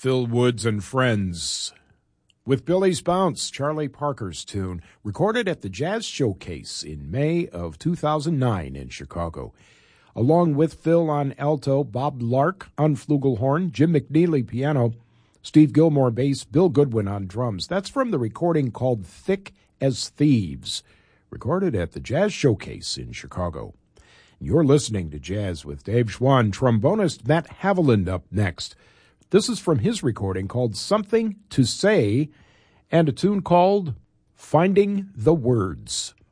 Phil Woods and Friends. With Billy's Bounce, Charlie Parker's tune, recorded at the Jazz Showcase in May of 2009 in Chicago. Along with Phil on alto, Bob Lark on flugelhorn, Jim McNeely piano, Steve Gilmore bass, Bill Goodwin on drums. That's from the recording called Thick as Thieves, recorded at the Jazz Showcase in Chicago. You're listening to Jazz with Dave Schwann. Trombonist Matt Haviland up next. This is from his recording called Something to Say, and a tune called Finding the Words.